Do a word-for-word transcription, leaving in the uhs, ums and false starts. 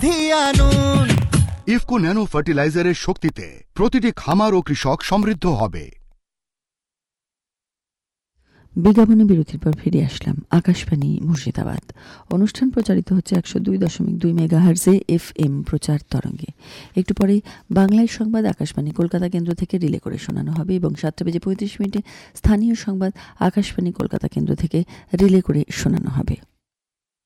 আনুন ইফকো ন্যানো ফার্টিলাইজারের শক্তিতে প্রতিটি খামার ও কৃষক সমৃদ্ধ হবে। বিজ্ঞাপনী বিরতির পর ফিরে আসলাম আকাশবাণী মুর্শিদাবাদ। অনুষ্ঠান প্রচারিত হচ্ছে একশো দুই দশমিক দুই মেগাহার্জে এফ এম প্রচার তরঙ্গে। একটু পরে বাংলায় সংবাদ আকাশবাণী কলকাতা কেন্দ্র থেকে রিলে করে শোনানো হবে এবং সাতটা বেজে পঁয়ত্রিশ মিনিটে স্থানীয় সংবাদ আকাশবাণী কলকাতা কেন্দ্র থেকে রিলে করে শোনানো হবে।